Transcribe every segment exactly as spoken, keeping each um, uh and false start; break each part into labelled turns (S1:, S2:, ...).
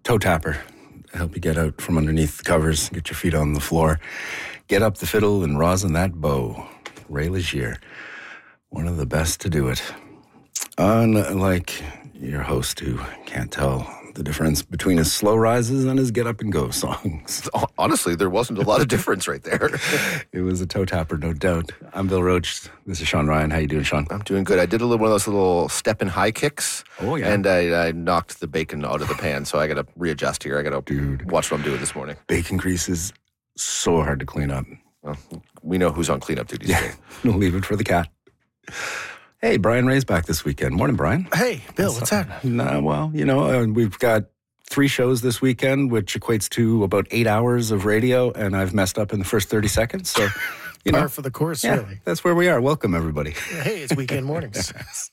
S1: Toe tapper. Help you get out from underneath the covers, get your feet on the floor, get up the fiddle and rosin that bow. Ray Legier, one of the best to do it. Unlike your host who can't tell the difference between his slow rises and his get up and go songs.
S2: Honestly, there wasn't a lot of difference right there.
S1: It was a toe tapper, no doubt. I'm Bill Roach. This is Sean Ryan. How you doing, Sean?
S2: I'm doing good. I did a little one of those little step and high kicks.
S1: Oh, yeah.
S2: And I, I knocked the bacon out of the pan, so I got to readjust here. I got to
S1: Dude.
S2: watch what I'm doing this morning.
S1: Bacon grease is so hard to clean up.
S2: Well, we know who's on cleanup duty
S1: Yeah,
S2: today.
S1: we'll leave it for the cat. Hey, Brian Ray's back this weekend. Morning, Brian.
S3: Hey, Bill, what's up?
S1: Nah, well, you know, uh, we've got three shows this weekend, which equates to about eight hours of radio, and I've messed up in the first thirty seconds. So, you know,
S3: Par for the course,
S1: yeah,
S3: really.
S1: that's where we are. Welcome, everybody.
S3: Hey, it's weekend mornings.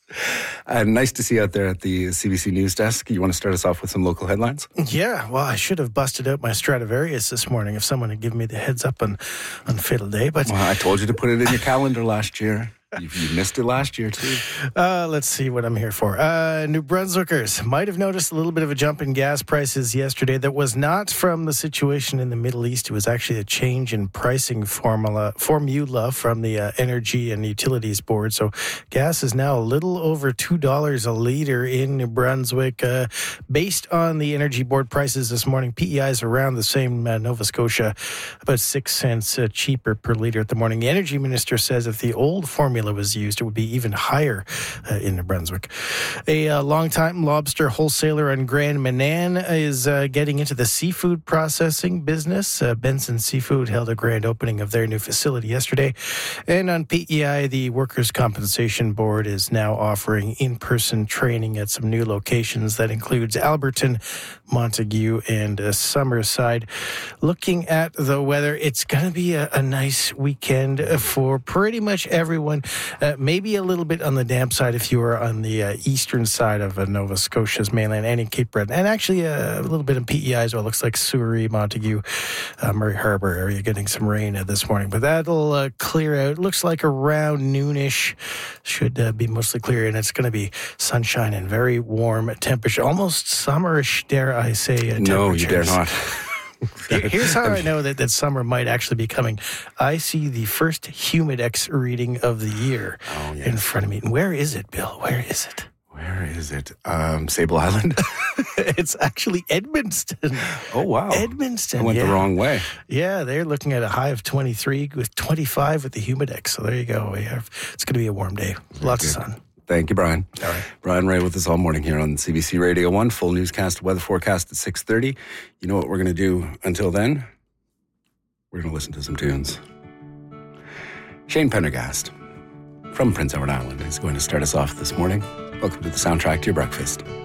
S1: Uh, nice to see you out there at the C B C News Desk. You want to start us off with some local headlines?
S3: Yeah, well, I should have busted out my Stradivarius this morning if someone had given me the heads up on, on Fatal Day. But
S1: Well, I told you to put it in your calendar last year. You, you missed it last year, too.
S3: Uh, let's see what I'm here for. Uh, New Brunswickers might have noticed a little bit of a jump in gas prices yesterday. That was not from the situation in the Middle East. It was actually a change in pricing formula formula from the uh, Energy and Utilities Board. So gas is now a little over two dollars a liter in New Brunswick. Uh, based on the Energy Board prices this morning, P E I is around the same. Uh, Nova Scotia, about six cents uh, cheaper per liter at the morning. The Energy Minister says if the old formula was used, it would be even higher uh, in New Brunswick. A uh, longtime lobster wholesaler on Grand Manan is uh, getting into the seafood processing business. Uh, Benson Seafood held a grand opening of their new facility yesterday. And on P E I, the Workers' Compensation Board is now offering in-person training at some new locations. That includes Alberton, Montague, and uh, Summerside. Looking at the weather, it's going to be a, a nice weekend for pretty much everyone. Uh, maybe a little bit on the damp side if you are on the uh, eastern side of uh, Nova Scotia's mainland and in Cape Breton. And actually uh, a little bit in P E I as well. Looks like Surrey, Montague, uh, Murray Harbour area getting some rain uh, this morning. But that'll uh, clear out. Looks like around noonish should uh, be mostly clear. And it's going to be sunshine and very warm temperature. Almost summerish, dare I say, uh,
S1: No, you dare
S3: temperatures.
S1: not.
S3: Here's how I know that, that summer might actually be coming. I see the first Humidex reading of the year
S1: Oh, yes.
S3: in front of me. And where is it, Bill? Where is it?
S1: Where is it? Um, Sable Island?
S3: It's actually Edmundston.
S1: Oh, wow.
S3: Edmundston.
S1: I went
S3: yeah.
S1: the wrong way.
S3: Yeah, they're looking at a high of twenty-three with twenty-five with the Humidex. So there you go. We have, it's going to be a warm day. Lots of sun.
S1: Thank you, Brian.
S3: All right.
S1: Brian Ray with us all morning here on C B C Radio one. Full newscast, weather forecast at six thirty. You know what we're going to do until then? We're going to listen to some tunes. Shane Pendergast from Prince Edward Island is going to start us off this morning. Welcome to the soundtrack to your breakfast.